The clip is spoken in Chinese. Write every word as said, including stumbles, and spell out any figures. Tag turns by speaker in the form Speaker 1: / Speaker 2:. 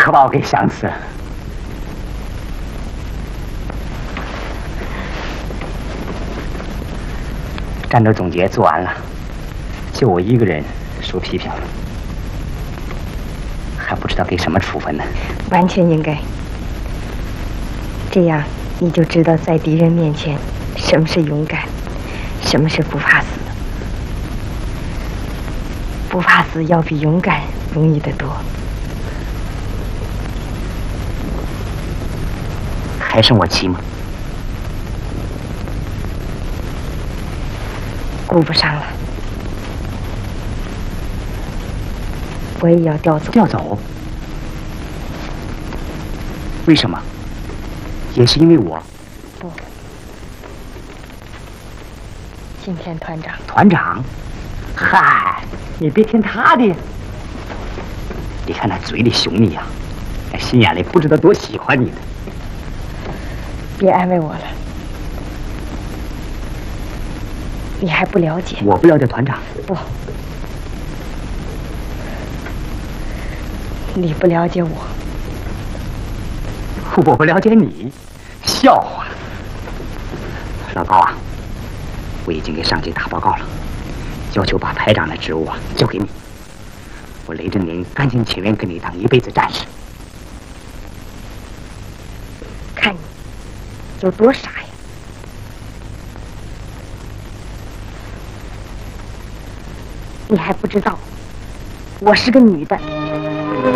Speaker 1: 可把我给想死了。战斗总结做完了，就我一个人受批评了，还不知道给什么处分呢。
Speaker 2: 完全应该。这样你就知道在敌人面前什么是勇敢，什么是不怕死。不怕死要比勇敢容易得多。
Speaker 1: 还剩我骑吗？
Speaker 2: 顾不上了，我也要调走。
Speaker 1: 调走？为什么？也是因为我？
Speaker 2: 不，今天团长。
Speaker 1: 团长？嗨，你别听他的。你看他嘴里凶你呀，那心眼里不知道多喜欢你呢。
Speaker 2: 别安慰我了，你还不了解。
Speaker 1: 我不了解团长。
Speaker 2: 不，你不了解我。
Speaker 1: 我不了解你，笑话。老高啊，我已经给上级打报告了，要求把排长的职务啊交给你。我雷振宁甘心情愿跟你当一辈子战士。
Speaker 2: 看你有多傻呀！你还不知道，我是个女的。